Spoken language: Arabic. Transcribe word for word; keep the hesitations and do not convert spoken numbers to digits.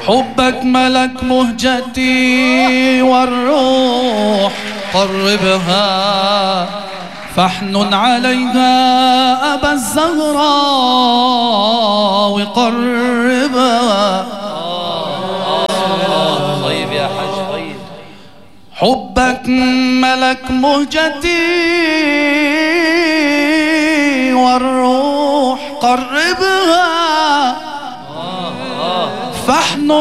حبك ملك مهجتي والروح قربها فاحنن عليها أبا الزهراء وقربها. طيب يا حج طيب. حبك ملك مهجتي والروح قربها فاحنن